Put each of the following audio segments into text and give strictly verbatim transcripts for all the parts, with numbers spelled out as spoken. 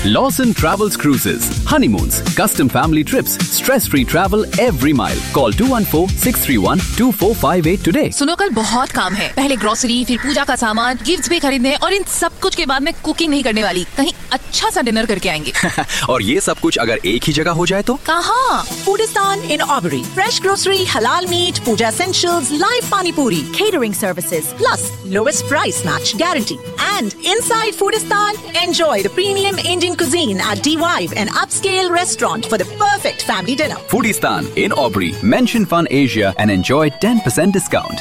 Lawson Travels Cruises. Honeymoons, custom family trips, stress-free travel every mile. Call two one four, six three one, two four five eight today. सुनो, कल बहुत काम है. पहले grocery, फिर पूजा का सामान, गिफ्ट्स भी खरीदने, और इन सब कुछ के बाद मैं कुकिंग नहीं करने वाली. कहीं अच्छा सा डिनर करके आएंगे. और ये सब कुछ अगर एक ही जगह हो जाए तो? कहाँ? Foodistan in Aubrey. Fresh grocery, halal meat, puja essentials, live pani puri, catering services, plus lowest price match guarantee. And inside Foodistan, enjoy the premium Indian cuisine at D-Vibe, an upscale restaurant for the perfect family dinner. Foodistan in Aubrey. Mention Fun Asia and enjoy ten percent discount.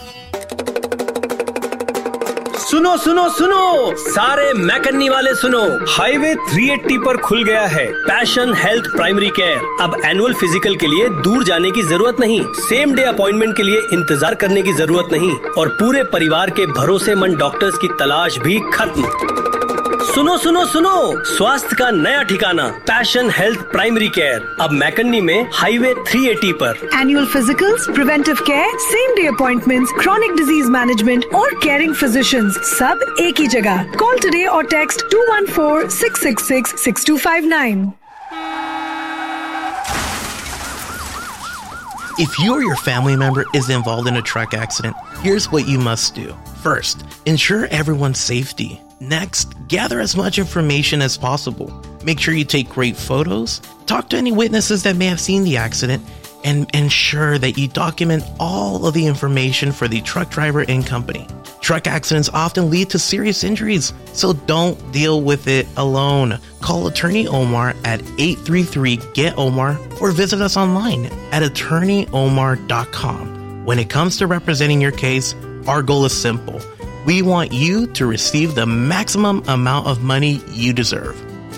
सुनो सुनो सुनो सारे मैकन्नी वाले सुनो. Highway तीन सौ अस्सी पर खुल गया है पैशन हेल्थ प्राइमरी केयर. अब एनुअल फिजिकल के लिए दूर जाने की जरूरत नहीं, सेम डे अपॉइंटमेंट के लिए इंतजार करने की जरूरत नहीं, और पूरे परिवार के भरोसेमंद डॉक्टर्स की तलाश भी खत्म. सुनो सुनो सुनो स्वास्थ्य का नया ठिकाना पैशन हेल्थ प्राइमरी केयर, अब मैकन्नी में हाईवे तीन सौ अस्सी पर. Annual physicals, preventive care, same day appointments, chronic disease management और caring physicians सब एक ही जगह. Call today or text two one four, six six six, six two five nine. If you or your family member is involved in a truck accident, here's what you must do. First, ensure everyone's safety. Next, gather as much information as possible. Make sure you take great photos, talk to any witnesses that may have seen the accident, and ensure that you document all of the information for the truck driver and company. Truck accidents often lead to serious injuries, so don't deal with it alone. Call Attorney Omar at eight three three, G E T Omar or visit us online at attorney omar dot com. When it comes to representing your case, our goal is simple. We want you to receive the maximum amount of money you deserve.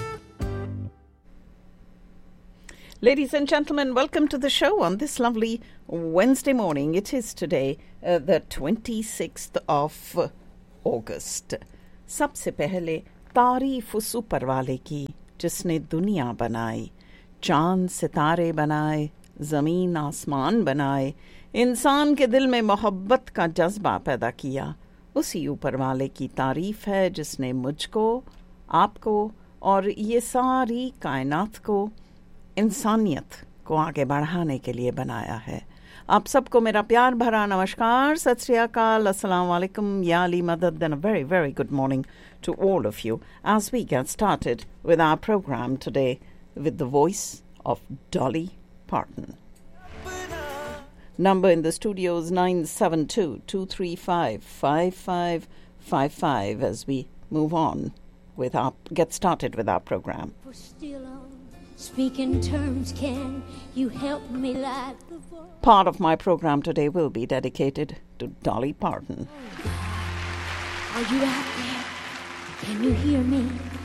Ladies and gentlemen, welcome to the show on this lovely Wednesday morning. It is today uh, the twenty-sixth of August. सबसे पहले तारीफ उस ऊपर वाले की जिसने दुनिया बनाई, चांद सितारे बनाए, ज़मीन आसमान बनाए, इंसान के दिल में मोहब्बत का जज्बा पैदा किया. उसी ऊपर वाले की तारीफ है जिसने मुझको, आपको और ये सारी कायनात को, इंसानियत को आगे बढ़ाने के लिए बनाया है. आप सबको मेरा प्यार भरा नमस्कार, सत श्री अकाल, अस्सलाम वालेकुम, या अली मदद, and a very, very good morning to all of you as we get started with our program today with the voice of Dolly Parton. Number in the studio is nine seven two, two three five, five five five five as we move on with our, get started with our program. Speaking terms, can you help me light the voice? Part of my program today will be dedicated to Dolly Parton. Are you out there? Can you hear me?